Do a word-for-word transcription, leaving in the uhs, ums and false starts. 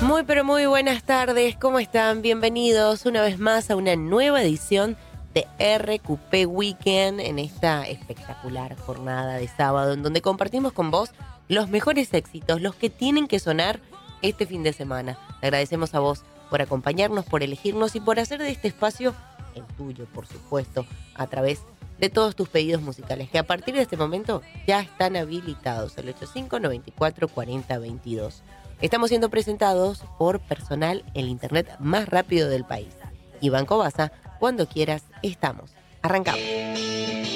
Muy pero muy buenas tardes, ¿cómo están? Bienvenidos una vez más a una nueva edición de R Q P Weekend en esta espectacular jornada de sábado en donde compartimos con vos los mejores éxitos, los que tienen que sonar este fin de semana. Te agradecemos a vos por acompañarnos, por elegirnos y por hacer de este espacio el tuyo, por supuesto, a través de todos tus pedidos musicales, que a partir de este momento ya están habilitados al ochenta y cinco, noventa y cuatro, cuarenta, veintidós. Estamos siendo presentados por Personal, el internet más rápido del país. Y Banco Baza, cuando quieras, estamos. Arrancamos.